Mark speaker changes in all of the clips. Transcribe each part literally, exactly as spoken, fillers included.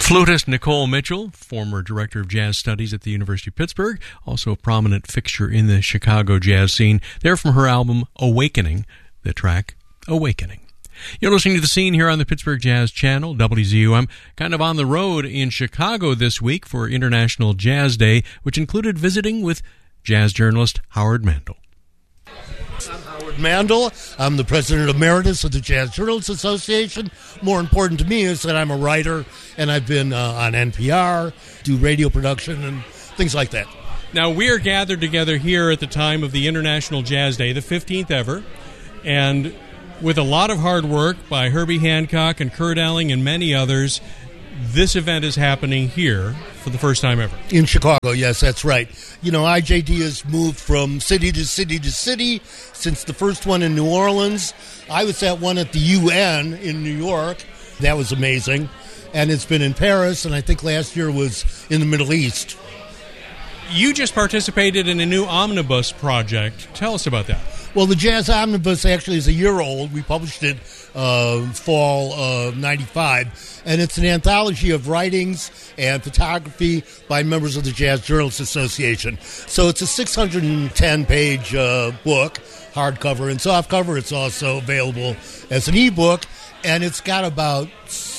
Speaker 1: Flutist Nicole Mitchell, former director of jazz studies at the University of Pittsburgh, also a prominent fixture in the Chicago jazz scene. They're from her album Awakening, the track Awakening. You're listening to The Scene here on the Pittsburgh Jazz Channel, W Z U M. Kind of on the road in Chicago this week for International Jazz Day, which included visiting with jazz journalist Howard Mandel.
Speaker 2: I'm Howard Mandel. I'm the president emeritus of the Jazz Journalists Association. More important to me is that I'm a writer, and I've been uh, on N P R, do radio production, and things like that.
Speaker 1: Now, we are gathered together here at the time of the International Jazz Day, the fifteenth ever, and with a lot of hard work by Herbie Hancock and Kurt Elling and many others, this event is happening here for the first time ever.
Speaker 2: In Chicago, yes, that's right. You know, I J D has moved from city to city to city since the first one in New Orleans. I was at one at the U N in New York. That was amazing. And it's been in Paris, and I think last year was in the Middle East.
Speaker 1: You just participated in a new omnibus project. Tell us about that.
Speaker 2: Well, the Jazz Omnibus actually is a year old. We published it uh, fall of ninety-five, and it's an anthology of writings and photography by members of the Jazz Journalists Association. So it's a six hundred ten page uh, book, hardcover and softcover. It's also available as an ebook, and it's got about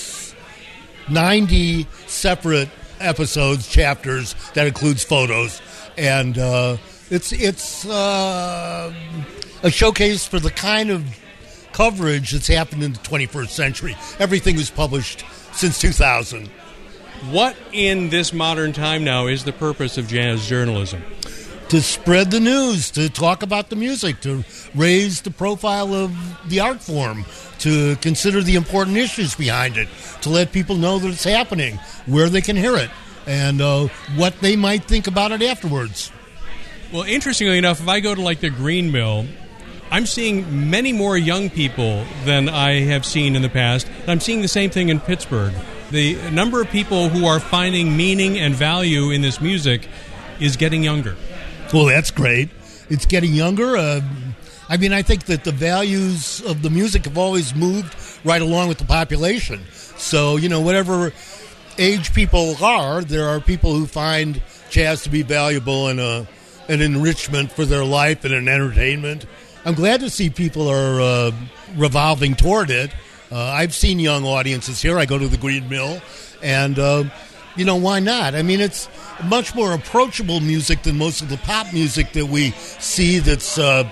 Speaker 2: ninety separate episodes, chapters, that includes photos, and uh, it's it's uh, a showcase for the kind of coverage that's happened in the twenty-first century. Everything was published since two thousand.
Speaker 1: What in this modern time now is the purpose of jazz journalism?
Speaker 2: To spread the news, to talk about the music, to raise the profile of the art form, to consider the important issues behind it, to let people know that it's happening, where they can hear it, and uh, what they might think about it afterwards.
Speaker 1: Well, interestingly enough, if I go to like the Green Mill, I'm seeing many more young people than I have seen in the past. And I'm seeing the same thing in Pittsburgh. The number of people who are finding meaning and value in this music is getting younger.
Speaker 2: Well, that's great. It's getting younger. Uh, I mean, I think that the values of the music have always moved right along with the population. So, you know, whatever age people are, there are people who find jazz to be valuable and a, an enrichment for their life and an entertainment. I'm glad to see people are uh, revolving toward it. Uh, I've seen young audiences here. I go to the Green Mill, and, uh, you know, why not? I mean, it's much more approachable music than most of the pop music that we see that's uh,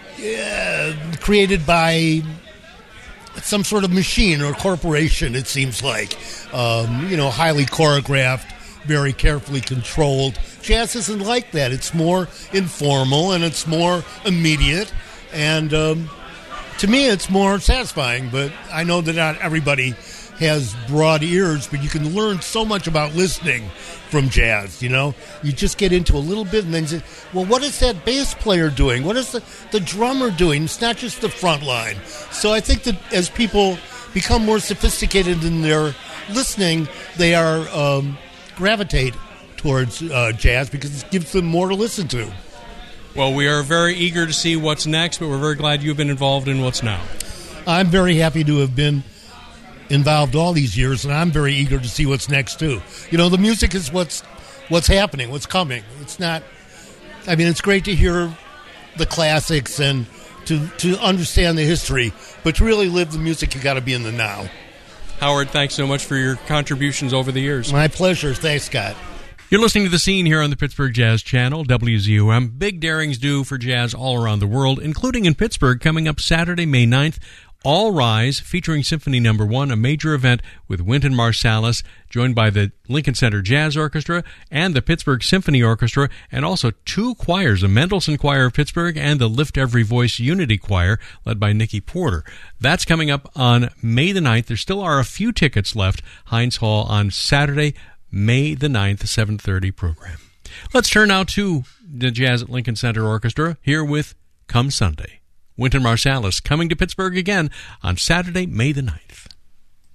Speaker 2: yeah, created by some sort of machine or corporation, it seems like. Um, you know, highly choreographed, very carefully controlled. Jazz isn't like that. It's more informal, and it's more immediate. And um, to me, it's more satisfying. But I know that not everybody has broad ears, but you can learn so much about listening from jazz, you know? You just get into a little bit and then say, well, what is that bass player doing? What is the, the drummer doing? It's not just the front line. So I think that as people become more sophisticated in their listening, they are um, gravitate towards uh, jazz because it gives them more to listen to.
Speaker 1: Well, we are very eager to see what's next, but we're very glad you've been involved in what's now.
Speaker 2: I'm very happy to have been involved all these years, and I'm very eager to see what's next, too. You know, the music is what's what's happening, what's coming. It's not, I mean, it's great to hear the classics and to, to understand the history, but to really live the music, you got to be in the now.
Speaker 1: Howard, thanks so much for your contributions over the years.
Speaker 2: My pleasure. Thanks, Scott.
Speaker 1: You're listening to The Scene here on the Pittsburgh Jazz Channel, W Z U M. Big darings due for jazz all around the world, including in Pittsburgh, coming up Saturday, May ninth. All Rise, featuring Symphony Number One, a major event with Wynton Marsalis, joined by the Lincoln Center Jazz Orchestra and the Pittsburgh Symphony Orchestra, and also two choirs, the Mendelssohn Choir of Pittsburgh and the Lift Every Voice Unity Choir, led by Nikki Porter. That's coming up on May the ninth. There still are a few tickets left. Heinz Hall on Saturday, May the ninth, seven thirty program. Let's turn now to the Jazz at Lincoln Center Orchestra, here with Come Sunday. Wynton Marsalis coming to Pittsburgh again on Saturday, May the ninth.